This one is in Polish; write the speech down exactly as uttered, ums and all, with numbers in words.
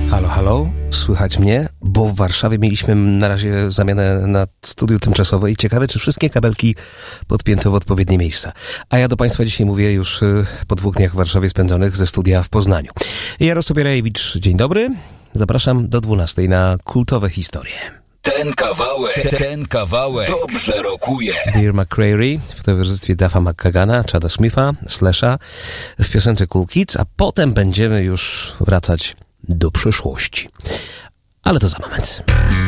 Halo, halo, słychać mnie? Bo w Warszawie mieliśmy na razie zamianę na studiu tymczasowe i ciekawe, czy wszystkie kabelki podpięte w odpowiednie miejsca. A ja do Państwa dzisiaj mówię już po dwóch dniach w Warszawie spędzonych ze studia w Poznaniu. Jarosław Jurajewicz, dzień dobry. Zapraszam do dwunastej na kultowe historie. Ten kawałek, ten kawałek dobrze rokuje. Bear McCreary w towarzystwie Duffa McKagana, Chada Smitha, Slasha w piosence Cool Kids, a potem będziemy już wracać do przyszłości. Ale to za moment.